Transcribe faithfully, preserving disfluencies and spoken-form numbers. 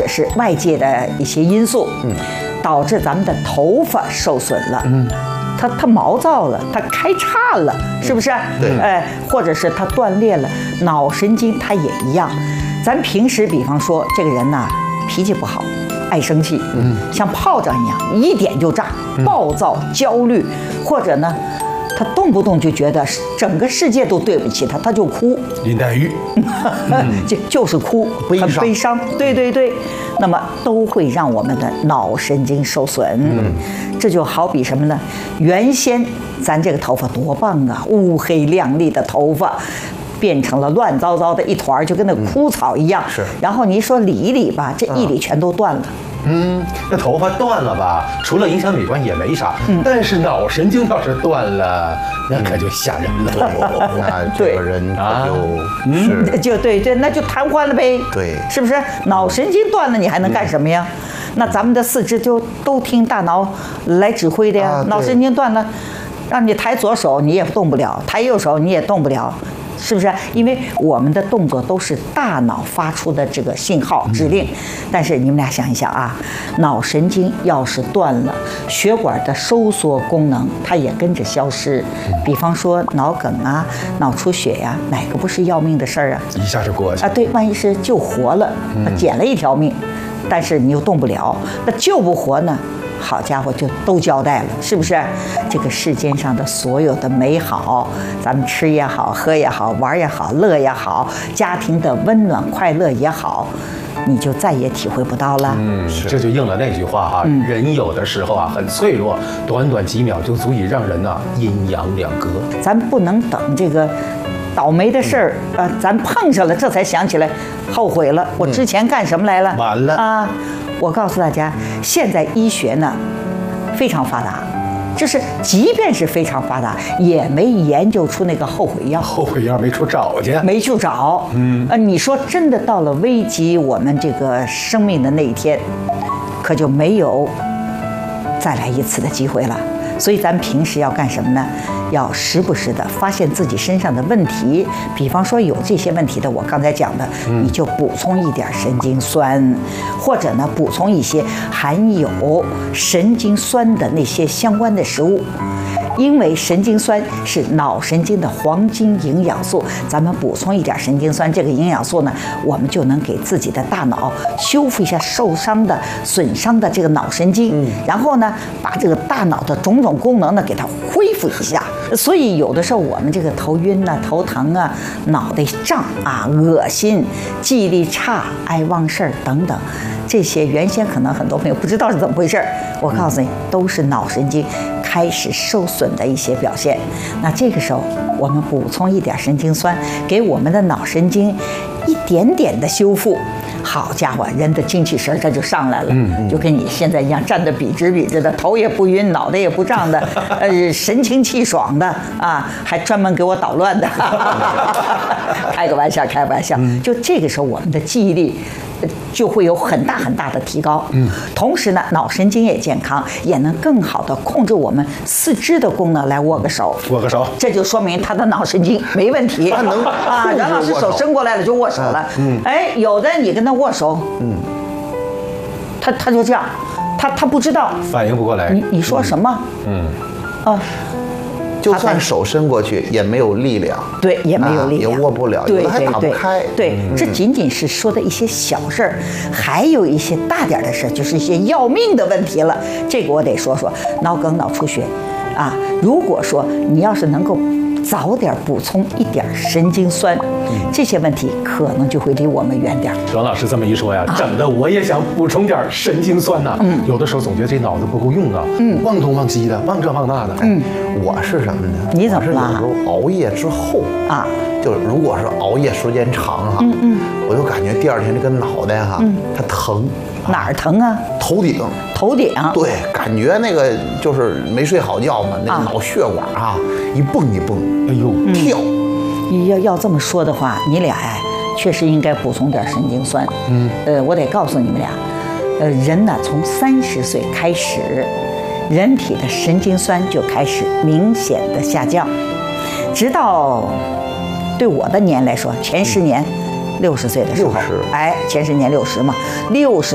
者是外界的一些因素，嗯，导致咱们的头发受损了，嗯。它它毛躁了，它开叉了，是不是？ 对， 哎，或者是它断裂了，脑神经它也一样。咱平时比方说这个人呐，脾气不好，爱生气，嗯，像炮仗一样，一点就炸，暴躁、焦虑，或者呢，他动不动就觉得整个世界都对不起他，他就哭。 林黛玉， 就就是哭，很悲伤。对对对，那么都会让我们的脑神经受损。嗯，这就好比什么呢？原先咱这个头发多棒啊，乌黑亮丽的头发，变成了乱糟糟的一团，就跟那枯草一样。 是。 然后你说理一理吧，这一理全都断了。 嗯，那头发断了吧，除了影响美观也没啥。嗯，但是脑神经要是断了，那可就吓人了。 那这个人可就是、 嗯、就对对，那就瘫痪了呗。 对， 是不是？脑神经断了，你还能干什么呀？嗯、那咱们的四肢就都听大脑来指挥的呀。啊、脑神经断了，让你抬左手你也动不了，抬右手你也动不了。是不是？因为我们的动作都是大脑发出的这个信号指令，但是你们俩想一想啊，脑神经要是断了，血管的收缩功能它也跟着消失。比方说脑梗啊、脑出血呀、啊，哪个不是要命的事儿啊？ 一下就过去啊！对，万一是救活了，捡了一条命，但是你又动不了，那救不活呢？好家伙，就都交代了，是不是？这个世间上的所有的美好，咱们吃也好，喝也好，玩也好，乐也好，家庭的温暖快乐也好，你就再也体会不到了。 嗯，这就应了那句话啊，嗯、人有的时候啊很脆弱，短短几秒就足以让人呐、啊、阴阳两隔。 咱不能等这个倒霉的事儿啊、呃，咱碰上了，这才想起来，后悔了，我之前干什么来了？ 嗯、完了啊！我告诉大家，现在医学呢非常发达，就是即便是非常发达，也没研究出那个后悔药。 后悔药没处找去， 没处找。嗯，呃，你说真的到了危及我们这个生命的那一天，可就没有再来一次的机会了。所以咱平时要干什么呢？要时不时的发现自己身上的问题，比方说有这些问题的，我刚才讲的，你就补充一点神经酸，或者呢补充一些含有神经酸的那些相关的食物。因为神经酸是脑神经的黄金营养素，咱们补充一点神经酸，这个营养素呢，我们就能给自己的大脑修复一下受伤的、损伤的这个脑神经，嗯、然后呢，把这个大脑的种种功能呢给它恢复一下。所以有的时候我们这个头晕呐、啊、头疼啊、脑袋胀啊、恶心、记忆力差、爱忘事儿等等，这些原先可能很多朋友不知道是怎么回事儿，我告诉你，都是脑神经开始受损的一些表现。那这个时候我们补充一点神经酸，给我们的脑神经一点点的修复，好家伙，人的精气神它就上来了，嗯，就跟你现在一样，站得笔直笔直的，头也不晕，脑袋也不胀的，呃，神清气爽的啊，还专门给我捣乱的，开个玩笑，开个玩笑。就这个时候，我们的记忆力就会有很大很大的提高，嗯，同时呢，脑神经也健康，也能更好的控制我们四肢的功能。来握个手， 握个手， 这就说明他的脑神经没问题， 他能啊，冉老师手伸过来了就握手了，嗯，哎，有的你跟他握手，嗯，他他就这样，他他不知道， 反应不过来， 你你说什么，嗯，啊。 就算手伸过去也没有力量， 对，也没有力量， 也握不了， 对还打不开。 对，这仅仅是说的一些小事儿，还有一些大点的事，就是一些要命的问题了。这个我得说说脑梗、脑出血，啊，如果说你要是能够早点补充一点神经酸，这些问题可能就会离我们远点。 阮老师这么一说呀，整的我也想补充点神经酸呐。嗯，有的时候总觉得这脑子不够用啊，嗯，忘东忘西的，忘这忘那的。 嗯，我是什么呢？ 你怎么了？ 有时候熬夜之后啊， 就是如果是熬夜时间长哈，嗯嗯，我就感觉第二天这个脑袋哈，嗯，它疼。 哪儿疼啊？ 头顶， 头顶。 对，感觉那个就是没睡好觉嘛，那个脑血管啊一蹦一蹦，哎呦跳。 你要要这么说的话，你俩哎，确实应该补充点神经酸。嗯，呃，我得告诉你们俩，呃，人呢从三十岁开始，人体的神经酸就开始明显的下降，直到对我的年来说，前十年。六十岁的时候，哎，前十年六十嘛，六十。